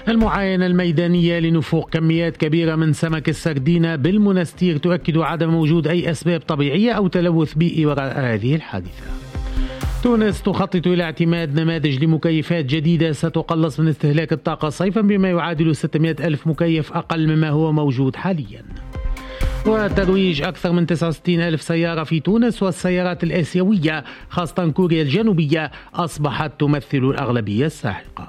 المعاينة الميدانية لنفوق كميات كبيرة من سمك السردينة بالمنستير تؤكد عدم وجود أي أسباب طبيعية أو تلوث بيئي وراء هذه الحادثة. تونس تخطط إلى اعتماد نماذج لمكيفات جديدة ستقلص من استهلاك الطاقة صيفا بما يعادل 600 ألف مكيف أقل مما هو موجود حاليا. وترويج أكثر من 69 ألف سيارة في تونس، والسيارات الآسيوية خاصة كوريا الجنوبية أصبحت تمثل الأغلبية الساحقة.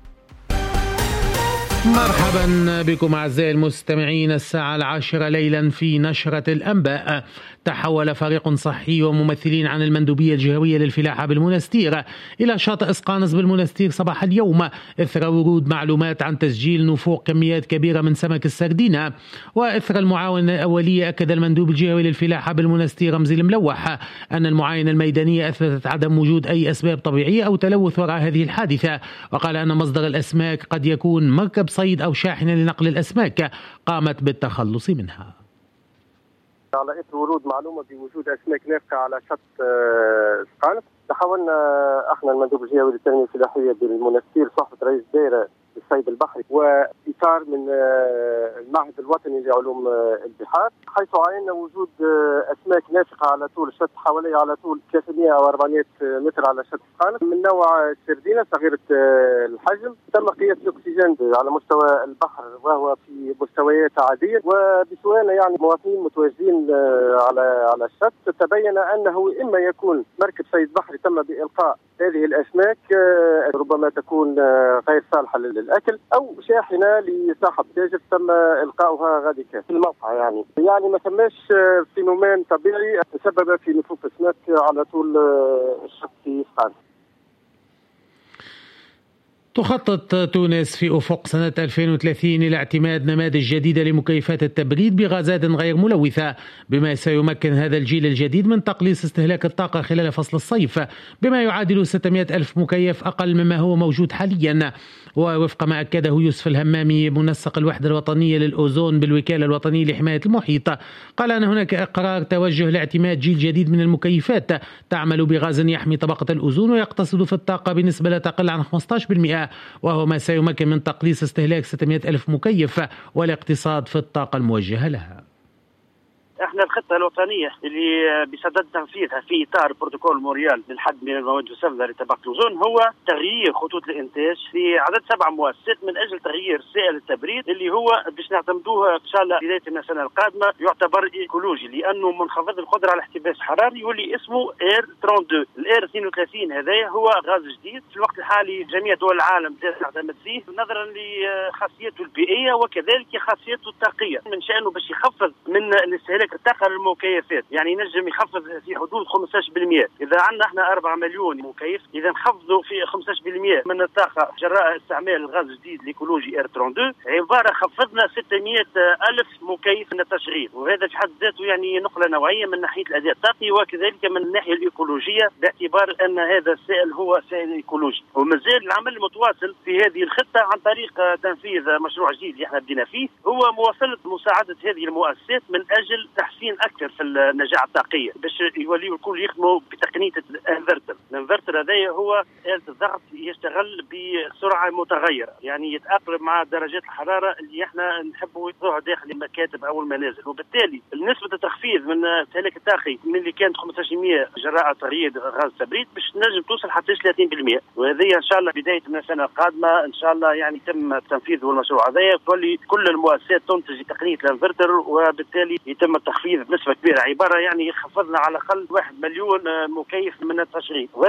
مرحبا بكم أعزائي المستمعين. الساعة 10 ليلا في نشرة الأنباء. تحول فريق صحي وممثلين عن المندوبية الجهوية للفلاحة بالمنستير إلى شاطئ اسقانس بالمنستير صباح اليوم إثر ورود معلومات عن تسجيل نفوق كميات كبيرة من سمك السردينة. وإثر المعاونة الأولية أكد المندوب الجهوي للفلاحة بالمنستير رمزي الملوح أن المعاينة الميدانية أثبتت عدم وجود أي أسباب طبيعية أو تلوث وراء هذه الحادثة. وقال أن مصدر الأسماك قد يكون مركب صيد أو شاحنة لنقل الأسماك قامت بالتخلص منها. على إثر ورود معلومة بوجود أسماك نافقة على شط اسقانس، تحولنا احنا المندوب الجهوي للتنمية الفلاحية بالمنستير صحبة رئيس دائرة الصيد البحري وإطار من المعهد الوطني لعلوم البحار، حيث عاينا وجود أسماك نافقة على طول الشط حوالي على طول 300 أو 400 متر على شط اسقانس من نوع السردينة صغيرة الحجم. تم قياس الأكسجين على مستوى البحر وهو في مستويات عادية، وبسؤالنا يعني مواطنين متواجدين على الشط تبين أنه إما يكون مركب صيد بحري تم بإلقاء هذه الأسماك ربما تكون غير صالحة للأكل، أو شاحنة لصاحب تاجر تم إلقاؤها غادي في الموقع. يعني ما ثماش فينومين طبيعي تسبب في نفوق أسماك على طول الشط في اسقانس. تخطط تونس في أفق سنة 2030 إلى اعتماد نماذج جديدة لمكيفات التبريد بغازات غير ملوثة، بما سيمكن هذا الجيل الجديد من تقليص استهلاك الطاقة خلال فصل الصيف بما يعادل 600 ألف مكيف أقل مما هو موجود حاليا. ووفق ما أكده يوسف الهمامي منسق الوحدة الوطنية للأوزون بالوكالة الوطنية لحماية المحيط، قال أن هناك قرار توجه لاعتماد جيل جديد من المكيفات تعمل بغاز يحمي طبقة الأوزون ويقتصد في الطاقة بنسبة لا تقل عن 15%، وهو ما سيمكن من تقليص استهلاك 600 ألف مكيف والاقتصاد في الطاقة الموجهة لها. احنا الخطه الوطنيه اللي بصدد تنفيذها في اطار بروتوكول مونريال للحد من المواد المسببه لطبقه الاوزون هو تغيير خطوط الانتاج في عدد 7 مؤسسات من اجل تغيير سائل التبريد اللي هو باش نعتمدوه ان شاء الله بدايه من السنه القادمه يعتبر ايكولوجي لانه منخفض القدره على الاحتباس الحراري يولي اسمه اير 32. الاير 32 هذا هو غاز جديد في الوقت الحالي جميع دول العالم تعتمد فيه نظرا لخاصيته البيئيه وكذلك خاصيته الطاقيه، من شانه باش يخفض من الاستهلاك الطاقة للمكيفات، يعني ينجم يخفض في حدود 15%. إذا عندنا احنا 4 مليون مكيف، إذا نخفضوا في 15% من الطاقة جراء استعمال الغاز الجديد الإيكولوجي اير 32 عبارة خفضنا 600 ألف مكيف من التشغيل، وهذا في حد ذاته يعني نقلة نوعية من ناحية الأداء الطاقي وكذلك من الناحية الإيكولوجية باعتبار أن هذا السائل هو سائل إيكولوجي. ومازال العمل المتواصل في هذه الخطة عن طريق تنفيذ مشروع جديد اللي احنا بدينا فيه، هو مواصلة مساعدة هذه المؤسسات من أجل تحسين اكثر في النجاعه الطاقيه باش يوليوا الكل يخدموا بتقنيه الانفرتر. الانفرتر هذا هو آلة الضغط يشتغل بسرعه متغيره، يعني يتاقلم مع درجات الحراره اللي احنا نحبوا يضعوا داخل المكاتب او المنازل، وبالتالي نسبه التخفيض من الاستهلاك الطاقي من اللي كانت 15% جراء تغيير غاز التبريد باش تنجم توصل حتى 30%، وهذه ان شاء الله بدايه من السنه القادمه ان شاء الله يعني يتم تنفيذ المشروع هذا، تولي كل المؤسسات تنتج تقنيه الانفرتر وبالتالي يتم التخفيض بنسبة كبيرة، عبارة يعني خفضنا على الأقل 1 مليون مكيف من التشغيل.